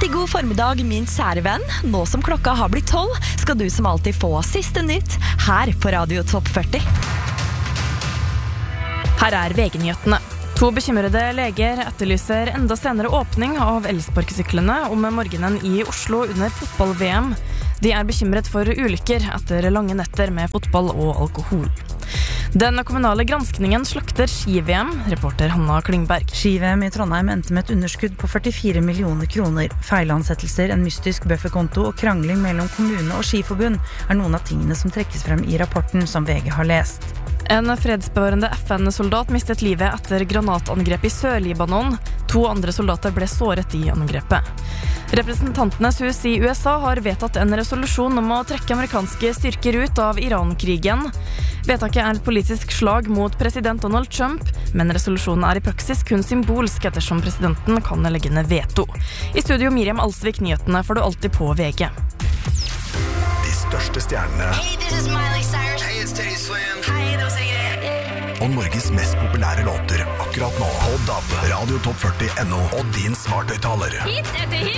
Riktig god formiddag, min kjære venn. Nå som klokka har blitt 12, skal du som alltid få siste nytt her på Radio Topp 40. Her er VG-nyhetene. 2 bekymrede leger etterlyser enda senere åpning av elsparkesyklene om morgenen i Oslo under fotball-VM. De er bekymret for ulykker etter lange netter med fotball og alkohol. Den kommunale granskningen slakter ski-VM, reporter Hanna Klingberg. Ski-VM i Trondheim endte med et underskudd på 44 millioner kroner. Feilansettelser, en mystisk bufferkonto og krangling mellom kommune og skiforbund er noen av tingene som trekkes frem i rapporten som VG har lest. En fredsbevarende FN-soldat mistet livet etter granatangrep i Sør-Libanon. 2 andre soldater ble såret i angrepet. Representantenes hus i USA har vedtatt en resolusjon om å trekke amerikanske styrker ut av Iran-krigen. Vedtaket er et politisk slag mot president Donald Trump, men resolusjonen er i praksis kun symbolsk ettersom presidenten kan legge ned veto. I studio Miriam Alsvik, nyhetene får du alltid på VG. De største stjernene. Hey, this is Miley Cyrus. Hey, it's Teddy Swims. Hei, det var Sigrid. Og Norges mest populære låter akkurat nå. På DAB, Radio Topp 40.no og din smarthøyttaler. Hit etter hit.